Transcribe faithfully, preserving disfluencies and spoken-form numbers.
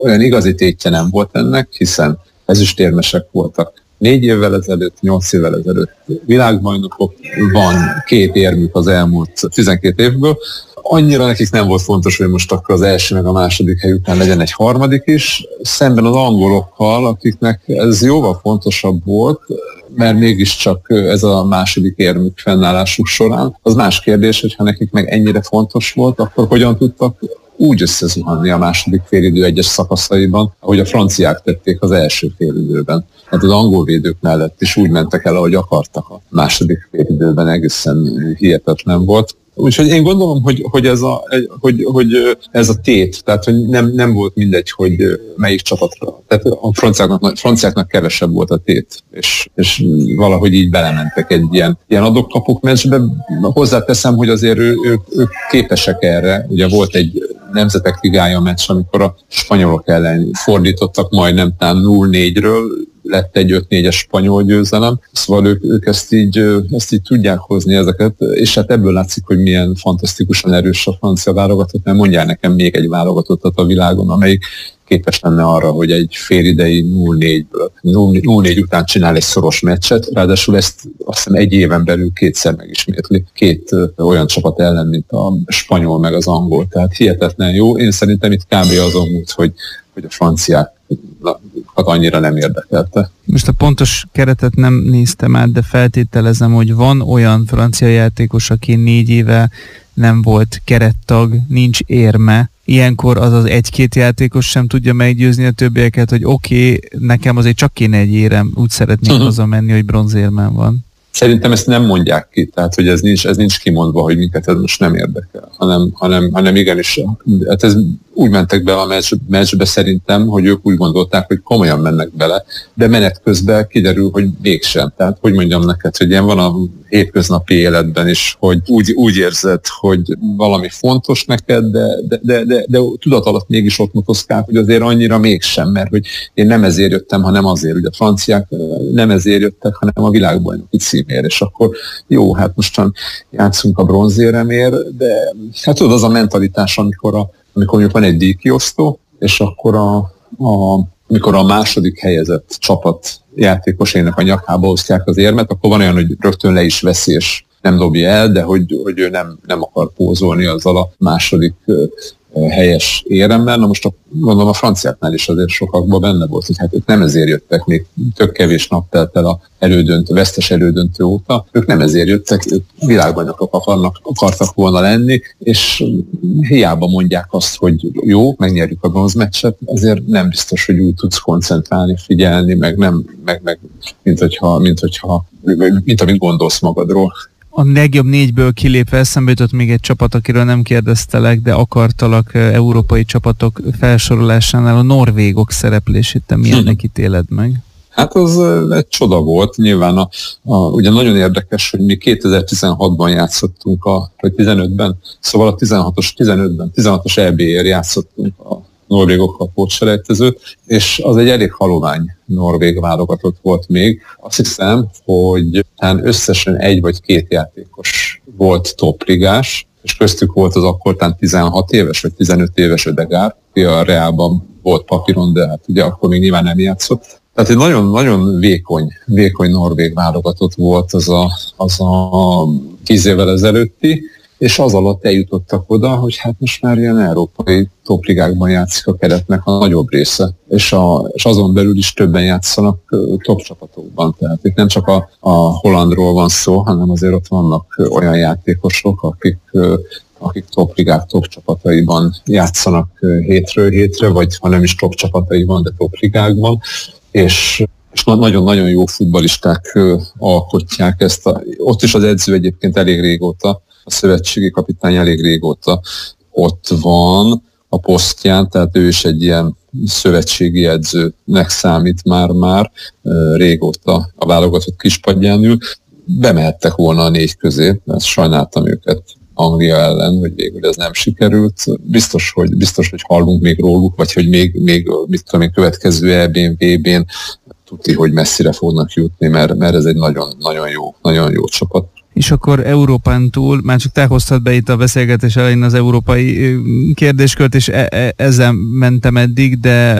olyan igazi tétje nem volt ennek, hiszen ezüstérmesek voltak négy évvel ezelőtt, nyolc évvel ezelőtt világbajnokok, van két érmük az elmúlt tizenkét évből. Annyira nekik nem volt fontos, hogy most akkor az első meg a második hely után legyen egy harmadik is, szemben az angolokkal, akiknek ez jóval fontosabb volt, mert mégiscsak ez a második érmük fennállásuk során. Az más kérdés, hogyha nekik meg ennyire fontos volt, akkor hogyan tudtak úgy összezuhanni a második félidő egyes szakaszaiban, ahogy a franciák tették az első félidőben. Hát az angol védők mellett is úgy mentek el, ahogy akartak a második félidőben, egészen hihetetlen volt. Úgyhogy én gondolom, hogy, hogy, ez, a, hogy, hogy ez a tét, tehát hogy nem, nem volt mindegy, hogy melyik csapatra. Tehát a franciáknak, franciáknak kevesebb volt a tét, és, és valahogy így belementek egy ilyen, ilyen adok-kapok meccsbe. Hozzáteszem, hogy azért ő, ők, ők képesek erre. Ugye volt egy Nemzetek Ligája meccs, amikor a spanyolok ellen fordítottak majdnem nulla négyről, lett egy öt négyes spanyol győzelem, szóval ők, ők ezt, így, ezt így tudják hozni ezeket, és hát ebből látszik, hogy milyen fantasztikusan erős a francia válogatott, mert mondják nekem még egy válogatottat a világon, amelyik képes lenne arra, hogy egy félidei nulla négyből, nulla négy után csinál egy szoros meccset, ráadásul ezt azt hiszem egy éven belül kétszer megismétli, két olyan csapat ellen, mint a spanyol meg az angol, tehát hihetetlen jó. Én szerintem itt kb. Azon múlt, hogy, hogy a franciák annyira nem érdekelte. Most a pontos keretet nem néztem át, de feltételezem, hogy van olyan francia játékos, aki négy éve nem volt kerettag, nincs érme. Ilyenkor az az egy-két játékos sem tudja meggyőzni a többieket, hogy oké, okay, nekem azért csak kéne egy érem, úgy szeretnék uh-huh. hazamenni, hogy bronzérmem van. Szerintem ezt nem mondják ki, tehát hogy ez nincs, ez nincs kimondva, hogy minket ez most nem érdekel, hanem, hanem, hanem igenis, hát ez úgy mentek be a meccs, meccsbe szerintem, hogy ők úgy gondolták, hogy komolyan mennek bele, de menet közben kiderül, hogy mégsem. Tehát hogy mondjam neked, hogy ilyen van a hétköznapi életben is, hogy úgy, úgy érzed, hogy valami fontos neked, de, de, de, de, de tudat alatt mégis ott motoszkál, hogy azért annyira mégsem, mert hogy én nem ezért jöttem, hanem azért, ugye a franciák nem ezért jöttek, hanem a világbajnoki címért, és akkor jó, hát mostan játszunk a bronzéremért, de hát tudod, az a mentalitás, amikor a amikor mondjuk van egy díjkiosztó, és akkor a, a, amikor a második helyezett csapat játékosének a nyakába osztják az érmet, akkor van olyan, hogy rögtön le is veszi, és nem dobja el, de hogy, hogy ő nem, nem akar pózolni azzal a második helyes éremmel. Na most a, gondolom a franciáknál is azért sokakban benne volt, hogy hát ők nem ezért jöttek, még tök kevés nap telt el a elődöntő, vesztes elődöntő óta. Ők nem ezért jöttek, ők világbajnokok akarnak, akartak volna lenni, és hiába mondják azt, hogy jó, megnyerjük a bronzmeccset, azért nem biztos, hogy úgy tudsz koncentrálni, figyelni, meg nem, meg, meg mint hogyha, mint hogyha, mint amit gondolsz magadról. A legjobb négyből kilépve eszembe jutott még egy csapat, akiről nem kérdeztelek, de akartalak európai csapatok felsorolásánál a norvégok szereplését. Te milyennek ítéled meg? Hát az egy csoda volt. Nyilván a, a, ugye nagyon érdekes, hogy mi kétezer-tizenhatban játszottunk, a, vagy tizenötben, szóval a tizenhatos, tizenötben, tizenhatos é bé-ért játszottunk a norvégokkal pótselejtezőt, és az egy elég halovány norvég válogatott volt még. Azt hiszem, hogy talán összesen egy vagy két játékos volt topligás, és köztük volt az akkor talán tizenhat éves vagy tizenöt éves Ödegaard, aki a Reálban volt papíron, de hát ugye akkor még nyilván nem játszott. Tehát egy nagyon-nagyon vékony, vékony norvég válogatott volt az a, az a tíz évvel ezelőtti, és az alatt eljutottak oda, hogy hát most már ilyen európai topligákban játszik a keretnek a nagyobb része, és, a, és azon belül is többen játszanak top csapatokban. Tehát itt nem csak a, a hollandról van szó, hanem azért ott vannak olyan játékosok, akik, akik topligák top csapataiban játszanak hétről hétre, vagy ha nem is top csapataiban, de topligákban, és és nagyon-nagyon jó futballisták alkotják ezt. A, ott is az edző egyébként elég régóta, a szövetségi kapitány elég régóta ott van a posztján, tehát ő is egy ilyen szövetségi edzőnek számít már-már, régóta a válogatott kispadján ül. Bemehettek volna a négy közé, mert sajnáltam őket Anglia ellen, hogy végül ez nem sikerült. Biztos, hogy, biztos, hogy hallunk még róluk, vagy hogy még, még mit tudom én, következő é bén, vé bén tuti, hogy messzire fognak jutni, mert, mert ez egy nagyon, nagyon jó, nagyon jó csapat. És akkor Európán túl, már csak te hoztad be itt a beszélgetés elején az európai kérdéskört, és e- e- ezzel mentem eddig, de